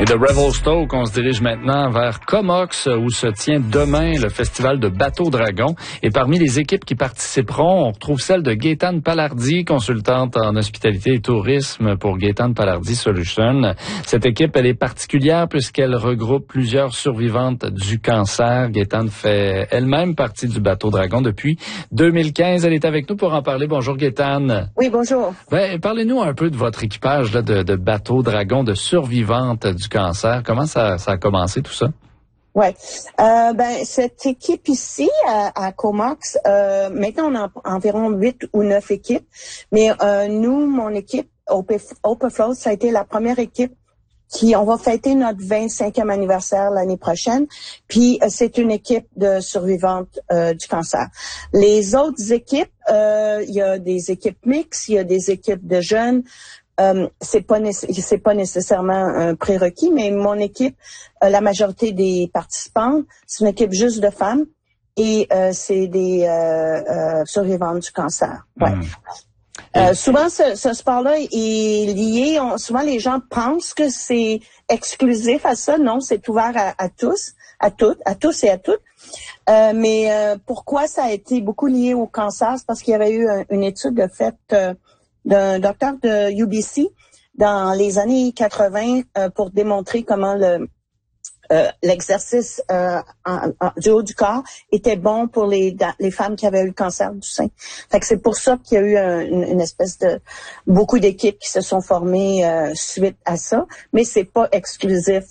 Et de Revelstoke, on se dirige maintenant vers Comox, où se tient demain le festival de Bateau Dragon. Et parmi les équipes qui participeront, on retrouve celle de Gaétane Palardy, consultante en hospitalité et tourisme pour Gaétane Palardy Solutions. Cette équipe, elle est particulière puisqu'elle regroupe plusieurs survivantes du cancer. Gaétane fait elle-même partie du Bateau Dragon depuis 2015. Elle est avec nous pour en parler. Bonjour Gaétane. Oui, bonjour. Parlez-nous un peu de votre équipage là, de Bateau Dragon, de survivantes du cancer. Comment ça a commencé tout ça? Ouais. Cette équipe ici à Comox, maintenant on a environ 8 ou 9 équipes, mais nous, mon équipe Operfloat, ça a été la première équipe on va fêter notre 25e anniversaire l'année prochaine, puis c'est une équipe de survivantes du cancer. Les autres équipes, il y a des équipes mixtes, il y a des équipes de jeunes. C'est pas nécessairement un prérequis, mais mon équipe, la majorité des participants, c'est une équipe juste de femmes et c'est des survivantes du cancer. Ouais. Souvent, ce sport-là est lié. Souvent, les gens pensent que c'est exclusif à ça. Non, c'est ouvert à tous, à tous et à toutes. Mais pourquoi ça a été beaucoup lié au cancer? C'est parce qu'il y avait eu une étude faite d'un docteur de UBC dans les années 80 pour démontrer comment l'exercice du haut du corps était bon pour les femmes qui avaient eu le cancer du sein. Fait que c'est pour ça qu'il y a eu une espèce de beaucoup d'équipes qui se sont formées suite à ça, mais c'est pas exclusif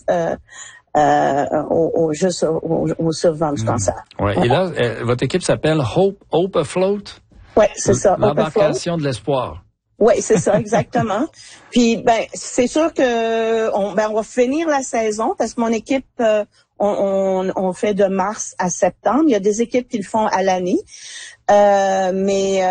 aux survivants du cancer. Ouais. Et là, votre équipe s'appelle Hope Afloat. Ouais, c'est ça. L'embarcation de l'espoir. Oui, c'est ça, exactement. Puis, c'est sûr que on va finir la saison parce que mon équipe, on fait de mars à septembre. Il y a des équipes qui le font à l'année. Mais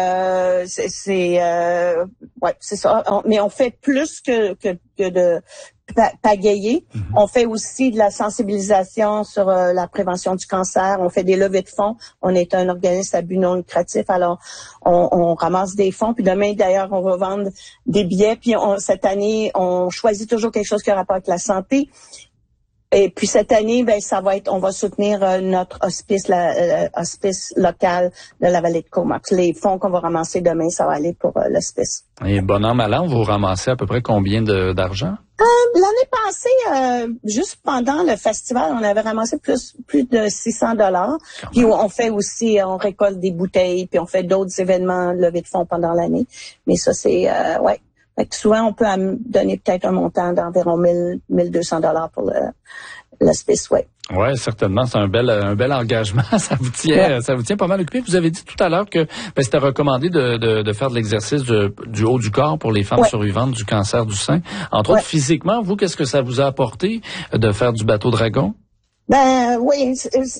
c'est ça. Mais on fait plus que de pagayer. On fait aussi de la sensibilisation sur la prévention du cancer. On fait des levées de fonds. On est un organisme à but non lucratif. Alors, on ramasse des fonds. Puis demain, d'ailleurs, on va vendre des billets. Puis cette année, on choisit toujours quelque chose qui a rapport avec la santé. Et puis cette année, ça va être, on va soutenir notre hospice, hospice local de la vallée de Comox. Les fonds qu'on va ramasser demain, ça va aller pour l'hospice. Et bon an, mal an, vous ramassez à peu près combien d'argent? L'année passée, juste pendant le festival, on avait ramassé plus de $600. Puis on fait aussi, on récolte des bouteilles, puis on fait d'autres événements levés de fonds pendant l'année. Mais ça, c'est, ouais. Fait que souvent, on peut donner peut-être un montant d'environ $1,200 pour l'hospice, ouais. Ouais, certainement, c'est un bel engagement. Ça vous tient pas mal occupé. Vous avez dit tout à l'heure que c'était recommandé de faire de l'exercice du haut du corps pour les femmes survivantes du cancer du sein. Entre autres, physiquement, vous, qu'est-ce que ça vous a apporté de faire du bateau dragon? Oui,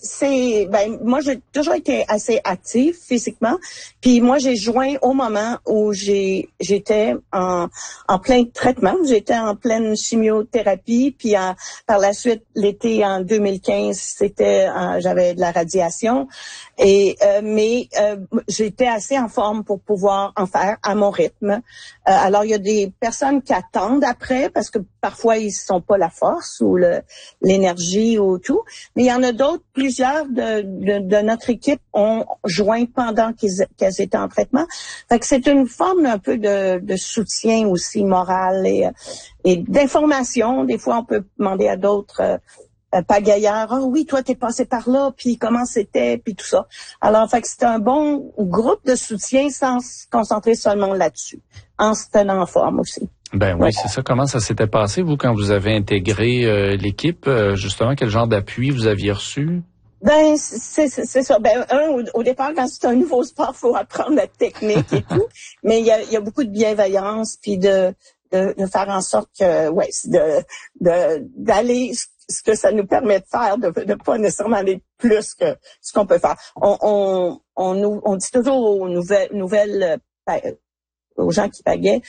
moi j'ai toujours été assez active physiquement. Puis moi j'ai joint au moment où j'étais en plein traitement, j'étais en pleine chimiothérapie, puis par la suite l'été en 2015, j'avais de la radiation mais j'étais assez en forme pour pouvoir en faire à mon rythme. Alors il y a des personnes qui attendent après parce que parfois ils sont pas la force ou l'énergie ou tout. Mais il y en a d'autres, plusieurs de notre équipe ont joint pendant qu'elles étaient en traitement. Fait que c'est une forme un peu de soutien aussi moral et d'information. Des fois, on peut demander à d'autres pagailleurs, « Ah oui, toi, t'es passé par là, puis comment c'était, puis tout ça. » Alors, fait que c'est un bon groupe de soutien sans se concentrer seulement là-dessus, en se tenant en forme aussi. Oui, c'est ça. Comment ça s'était passé, vous, quand vous avez intégré l'équipe? Justement, quel genre d'appui vous aviez reçu? C'est ça. Au départ, quand c'est un nouveau sport, faut apprendre la technique et tout. Mais il y a beaucoup de bienveillance, puis de faire en sorte que, d'aller ce que ça nous permet de faire, de pas nécessairement aller plus que ce qu'on peut faire. On dit toujours aux nouvelles aux gens qui pagaient,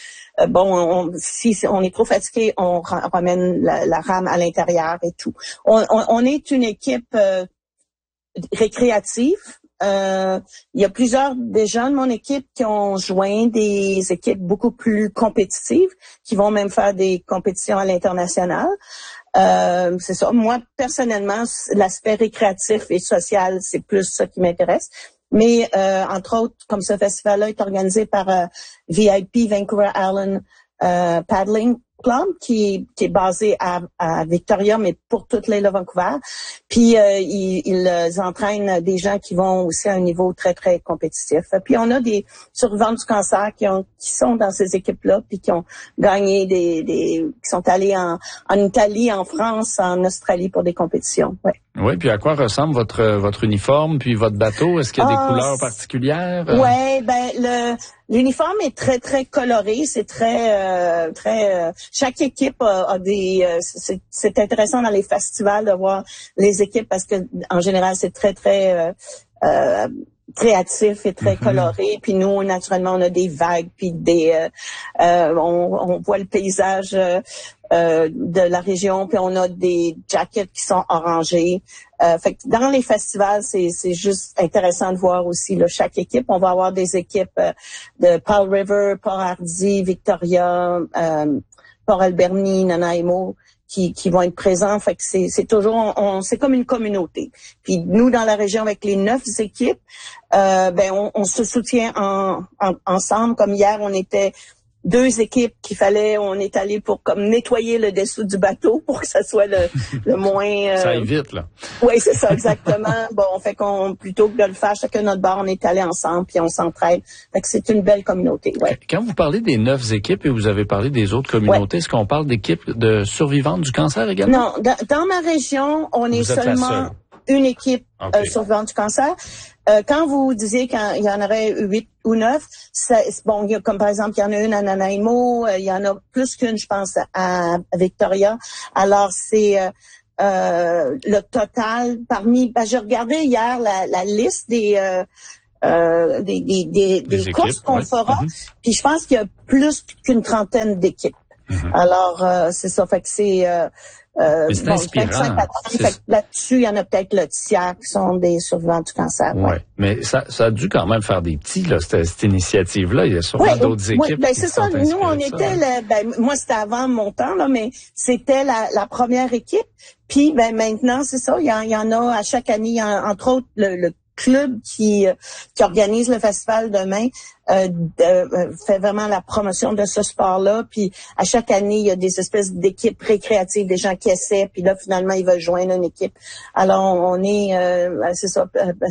si on est trop fatigué, on ramène la rame à l'intérieur et tout. On est une équipe récréative. il y a plusieurs des gens de mon équipe qui ont joint des équipes beaucoup plus compétitives, qui vont même faire des compétitions à l'international. C'est ça. Moi, personnellement, l'aspect récréatif et social, c'est plus ça qui m'intéresse. Mais entre autres, comme ce festival-là est organisé par VIP Vancouver Island Paddling Club, qui est basé à Victoria, mais pour toute l'île de Vancouver. Puis ils entraînent des gens qui vont aussi à un niveau très, très compétitif. Puis on a des survivants du cancer qui sont dans ces équipes-là, puis qui ont gagné qui sont allés en Italie, en France, en Australie pour des compétitions. Ouais. Oui, puis à quoi ressemble votre uniforme, puis votre bateau? Est-ce qu'il y a des couleurs particulières? Ouais, l'uniforme est très, très coloré. C'est très, chaque équipe a des, c'est intéressant dans les festivals de voir les équipes parce que, en général, c'est très, très, créatif et très coloré. Puis nous, naturellement, on a des vagues, puis on voit le paysage de la région, puis on a des jackets qui sont orangés. Fait que dans les festivals, c'est juste intéressant de voir aussi là, chaque équipe. On va avoir des équipes de Pearl River, Port-Hardy, Victoria, Port-Alberni, Nanaimo, qui vont être présents. Fait que c'est toujours, c'est comme une communauté. Puis nous, dans la région, avec les 9 équipes, on se soutient ensemble. Comme hier, on était 2 équipes on est allé pour comme nettoyer le dessous du bateau pour que ça soit le moins... Ça aille vite, là. Oui, c'est ça, exactement. Bon, fait plutôt que de le faire chacun notre bord, on est allé ensemble puis on s'entraide. Fait que c'est une belle communauté, ouais. Quand vous parlez des 9 équipes et vous avez parlé des autres communautés, est-ce qu'on parle d'équipes de survivantes du cancer également? Non, dans ma région, on est seulement une équipe survivante du cancer. Quand vous disiez qu'il y en aurait 8 ou 9, bon, comme par exemple, il y en a une à Nanaimo, il y en a plus qu'une, je pense, à Victoria. Alors, c'est le total parmi... j'ai regardé hier la liste des courses qu'on fera, puis je pense qu'il y a plus qu'une trentaine d'équipes. Alors, c'est ça, fait que c'est... mais c'est inspirant. Là-dessus, il y en a peut-être le tiers qui sont des survivants du cancer. Oui, mais ça a dû quand même faire des petits, là, cette initiative-là. Il y a sûrement d'autres équipes. Oui, c'est ça. Nous, on était, moi, c'était avant mon temps, là, mais c'était la première équipe. Puis, maintenant, c'est ça. Il y en a à chaque année, entre autres, le club qui organise le festival demain fait vraiment la promotion de ce sport-là. Puis à chaque année, il y a des espèces d'équipes récréatives, des gens qui essaient, puis là, finalement, ils veulent joindre une équipe. Alors, on est, c'est ça,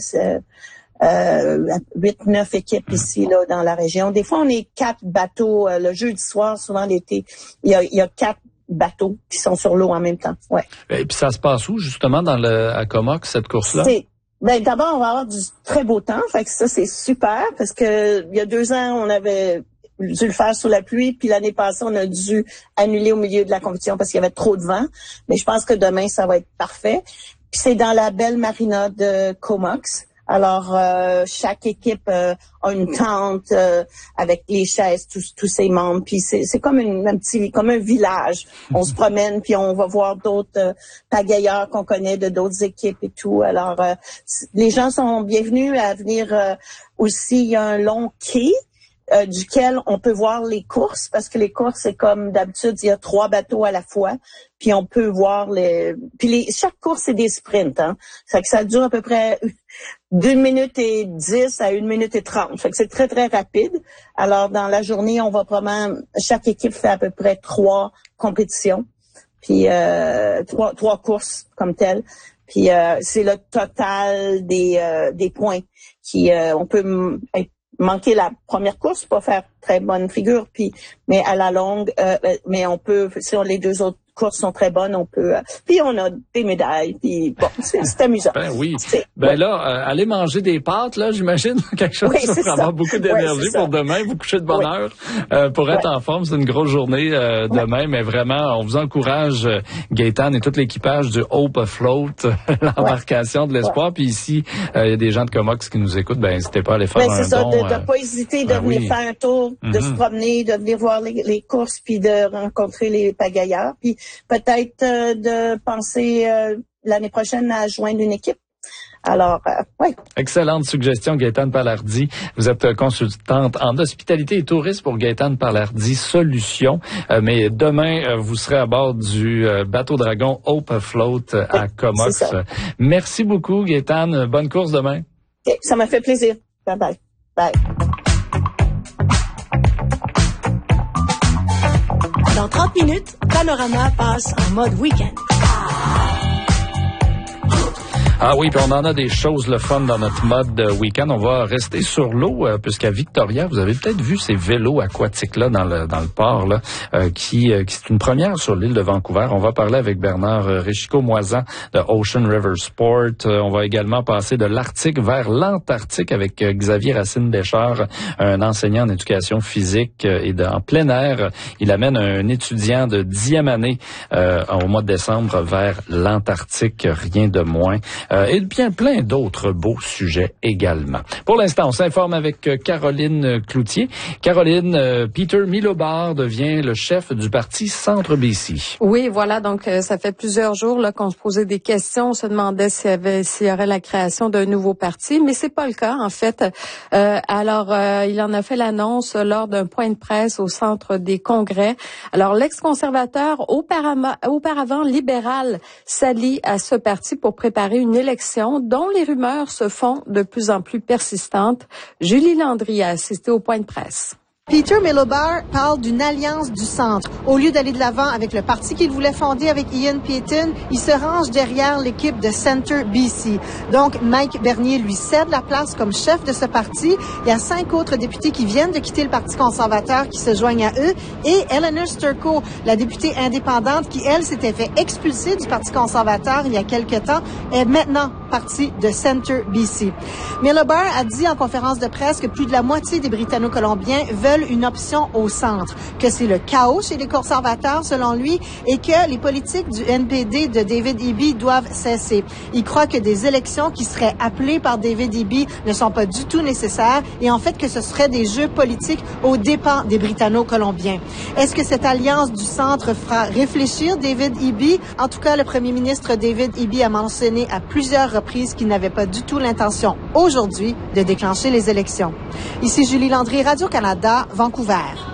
8-9 équipes ici, là, dans la région. Des fois, on est 4 bateaux. Le jeudi soir, souvent l'été, il y a 4 bateaux qui sont sur l'eau en même temps. Ouais. Et puis ça se passe où, justement, à Comox, cette course-là? D'abord, on va avoir du très beau temps. Fait que ça, c'est super parce que il y a 2 ans, on avait dû le faire sous la pluie. Puis l'année passée, on a dû annuler au milieu de la compétition parce qu'il y avait trop de vent. Mais je pense que demain, ça va être parfait. Puis c'est dans la belle marina de Comox. Alors, chaque équipe a une tente avec les chaises, tous ses membres. Puis c'est comme comme un village. On se promène, puis on va voir d'autres pagayeurs qu'on connaît de d'autres équipes et tout. Alors, les gens sont bienvenus à venir aussi. Il y a un long quai duquel on peut voir les courses, parce que les courses, c'est comme d'habitude, il y a 3 bateaux à la fois, puis on peut voir chaque course, c'est des sprints, hein. Ça fait que ça dure à peu près d'1 minute et 10 à 1 minute et 30. Fait que c'est très, très rapide. Alors, dans la journée, on va chaque équipe fait à peu près 3 compétitions, puis 3 courses comme telles. Puis c'est le total des points qui on peut manquer la première course, pas faire très bonne figure, mais à la longue, mais on peut, si les 2 autres courses sont très bonnes, on peut, puis on a des médailles, puis bon, c'est amusant. Ben oui. Là, aller manger des pâtes, là, j'imagine, quelque chose qui va avoir beaucoup d'énergie pour demain, vous coucher de bonne heure, pour être en forme. C'est une grosse journée demain, mais vraiment, on vous encourage, Gaétane et tout l'équipage du Hope Afloat, l'embarcation de l'espoir. Puis ici, il y a des gens de Comox qui nous écoutent, n'hésitez pas à aller faire un don. C'est ça, de pas hésiter de venir faire un tour, de se promener, de venir voir les courses, puis de rencontrer les pagayeurs, puis peut-être de penser l'année prochaine à joindre une équipe. Alors, oui. Excellente suggestion, Gaétane Palardy. Vous êtes consultante en hospitalité et tourisme pour Gaétane Palardy Solutions. Mais demain, vous serez à bord du bateau Dragon Hope Float à Comox. Merci beaucoup, Gaétane. Bonne course demain. Ça m'a fait plaisir. Bye bye. Bye. Dans 30 minutes, Panorama passe en mode week-end. Ah oui, puis on en a des choses le fun dans notre mode week-end. On va rester sur l'eau, puisqu'à Victoria, vous avez peut-être vu ces vélos aquatiques-là dans le port, là, qui c'est une première sur l'île de Vancouver. On va parler avec Bernard Richico-Moisan de Ocean River Sport. On va également passer de l'Arctique vers l'Antarctique avec Xavier Racine-Béchard, un enseignant en éducation physique et en plein air. Il amène un étudiant de 10e année au mois de décembre vers l'Antarctique, rien de moins. Et bien plein d'autres beaux sujets également. Pour l'instant, on s'informe avec Caroline Cloutier. Caroline, Peter Milobar devient le chef du parti Centre BC. Oui, voilà. Donc, ça fait plusieurs jours là qu'on se posait des questions. On se demandait s'il y aurait la création d'un nouveau parti, mais c'est pas le cas en fait. Alors, il en a fait l'annonce lors d'un point de presse au Centre des Congrès. Alors, l'ex-conservateur auparavant libéral s'allie à ce parti pour préparer une élection dont les rumeurs se font de plus en plus persistantes. Julie Landry a assisté au point de presse. Peter Milobar parle d'une alliance du centre. Au lieu d'aller de l'avant avec le parti qu'il voulait fonder avec Ian Paton, il se range derrière l'équipe de Centre BC. Donc, Mike Bernier lui cède la place comme chef de ce parti. Il y a 5 autres députés qui viennent de quitter le Parti conservateur qui se joignent à eux. Et Eleanor Sturko, la députée indépendante qui, elle, s'était fait expulser du Parti conservateur il y a quelque temps, est maintenant partie de Centre BC. Milobar a dit en conférence de presse que plus de la moitié des Britanno-Colombiens veulent une option au centre, que c'est le chaos chez les conservateurs selon lui et que les politiques du NPD de David Eby doivent cesser. Il croit que des élections qui seraient appelées par David Eby ne sont pas du tout nécessaires et en fait que ce seraient des jeux politiques aux dépens des Britanno-Colombiens. Est-ce que cette alliance du centre fera réfléchir David Eby? En tout cas, le premier ministre David Eby a mentionné à plusieurs reprises qu'il n'avait pas du tout l'intention aujourd'hui de déclencher les élections. Ici Julie Landry, Radio-Canada, Vancouver.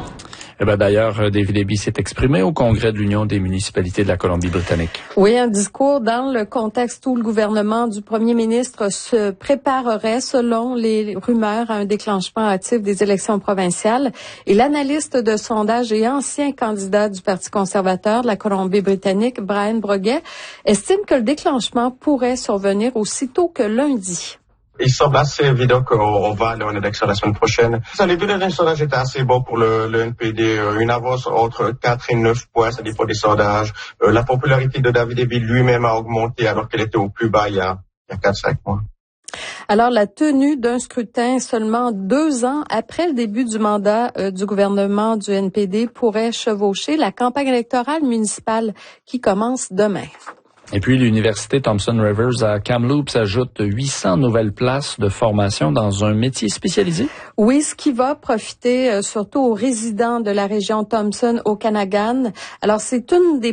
Eh ben d'ailleurs, David Eby s'est exprimé au Congrès de l'Union des municipalités de la Colombie-Britannique. Oui, un discours dans le contexte où le gouvernement du premier ministre se préparerait, selon les rumeurs, à un déclenchement hâtif des élections provinciales. Et l'analyste de sondage et ancien candidat du Parti conservateur de la Colombie-Britannique, Brian Broguet, estime que le déclenchement pourrait survenir aussitôt que lundi. Il semble assez évident qu'on va aller en élection la semaine prochaine. Les deux derniers sondages étaient assez bons pour le NPD. Une avance entre 4 et 9 points, ça dépend des sondages. La popularité de David Eby lui-même a augmenté alors qu'elle était au plus bas il y a 4-5 mois. Alors, la tenue d'un scrutin seulement 2 ans après le début du mandat du gouvernement du NPD pourrait chevaucher la campagne électorale municipale qui commence demain. Et puis, l'Université Thompson Rivers à Kamloops ajoute 800 nouvelles places de formation dans un métier spécialisé. Oui, ce qui va profiter surtout aux résidents de la région Thompson au Okanagan. Alors, c'est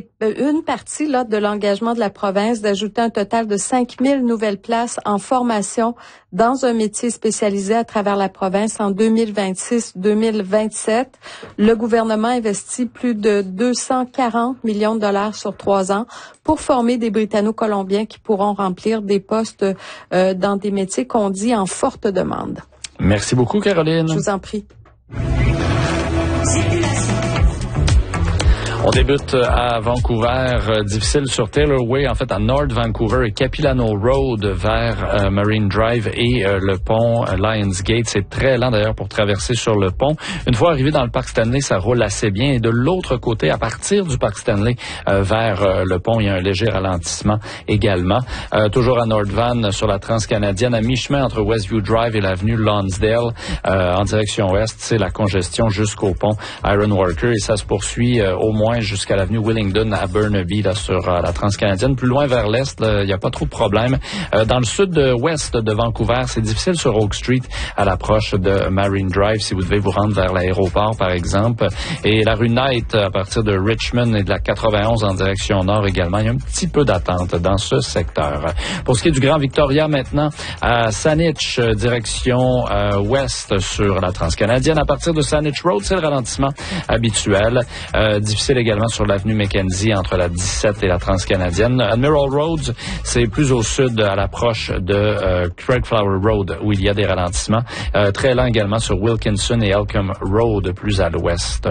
une partie là de l'engagement de la province d'ajouter un total de 5000 nouvelles places en formation dans un métier spécialisé à travers la province en 2026-2027. Le gouvernement investit plus de 240 millions de dollars sur 3 ans pour former des Britanno-Colombiens qui pourront remplir des postes dans des métiers qu'on dit en forte demande. Merci beaucoup, Caroline. Je vous en prie. On débute à Vancouver, difficile sur Taylor Way, en fait à North Vancouver et Capilano Road vers Marine Drive et le pont Lionsgate. C'est très lent d'ailleurs pour traverser sur le pont. Une fois arrivé dans le parc Stanley, ça roule assez bien. Et de l'autre côté, à partir du parc Stanley vers le pont, il y a un léger ralentissement également. Toujours à North Van, sur la Transcanadienne, à mi-chemin entre Westview Drive et l'avenue Lonsdale, en direction ouest, c'est la congestion jusqu'au pont Iron Worker et ça se poursuit au moins moins jusqu'à l'avenue Willingdon à Burnaby, là, sur la Transcanadienne. Plus loin vers l'est, il n'y a pas trop de problème. Dans le sud-ouest de Vancouver, c'est difficile sur Oak Street à l'approche de Marine Drive si vous devez vous rendre vers l'aéroport, par exemple. Et la rue Knight, à partir de Richmond et de la 91 en direction nord également, il y a un petit peu d'attente dans ce secteur. Pour ce qui est du Grand Victoria maintenant, à Saanich, direction ouest sur la Transcanadienne. À partir de Saanich Road, c'est le ralentissement habituel. Difficile également sur l'avenue Mackenzie entre la 17 et la Transcanadienne. Admiral Roads, c'est plus au sud à l'approche de Craigflower Road où il y a des ralentissements. Très lent également sur Wilkinson et Elcombe Road plus à l'ouest.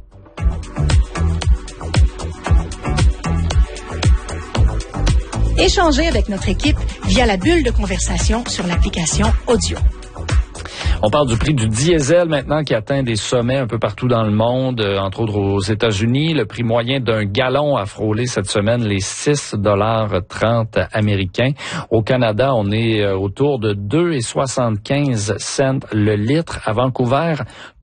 Échangez avec notre équipe via la bulle de conversation sur l'application Audio. On parle du prix du diesel maintenant qui atteint des sommets un peu partout dans le monde, entre autres aux États-Unis. Le prix moyen d'un gallon a frôlé cette semaine les 6,30 américains. Au Canada, on est autour de 2,75 cents le litre. À Vancouver,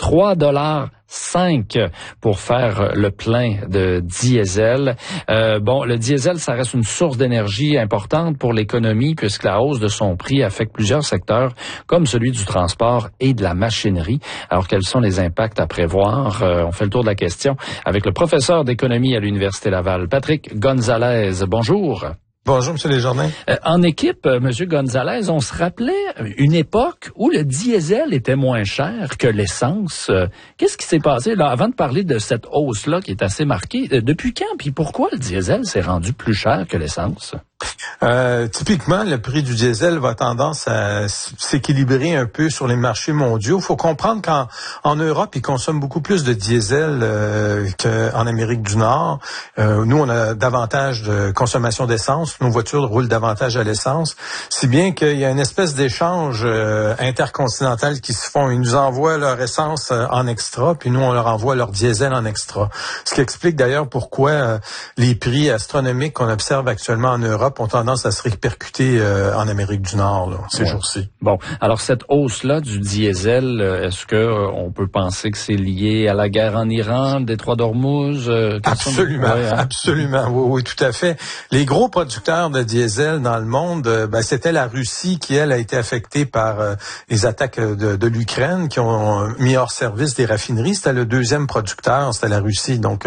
3,5 pour faire le plein de diesel. Le diesel, ça reste une source d'énergie importante pour l'économie puisque la hausse de son prix affecte plusieurs secteurs comme celui du transport et de la machinerie. Alors, quels sont les impacts à prévoir? On fait le tour de la question avec le professeur d'économie à l'Université Laval, Patrick Gonzalez. Bonjour. Bonjour, M. Desjardins. En équipe, M. Gonzalez, on se rappelait une époque où le diesel était moins cher que l'essence. Qu'est-ce qui s'est passé là avant de parler de cette hausse-là qui est assez marquée? Depuis quand puis pourquoi le diesel s'est rendu plus cher que l'essence? Typiquement, le prix du diesel va tendance à s'équilibrer un peu sur les marchés mondiaux. Il faut comprendre qu'en Europe, ils consomment beaucoup plus de diesel qu'en Amérique du Nord. Nous, on a davantage de consommation d'essence. Nos voitures roulent davantage à l'essence. Si bien qu'il y a une espèce d'échange intercontinental qui se font. Ils nous envoient leur essence en extra, puis nous, on leur envoie leur diesel en extra. Ce qui explique d'ailleurs pourquoi les prix astronomiques qu'on observe actuellement en Europe ont tendance à se répercuter en Amérique du Nord ces jours-ci. Bon, alors cette hausse-là du diesel, est-ce que on peut penser que c'est lié à la guerre en Iran, le détroit d'Ormuz? Absolument, absolument, oui, tout à fait. Les gros producteurs de diesel dans le monde, c'était la Russie qui, elle, a été affectée par les attaques de l'Ukraine qui ont mis hors service des raffineries. C'était le deuxième producteur, c'était la Russie. Donc,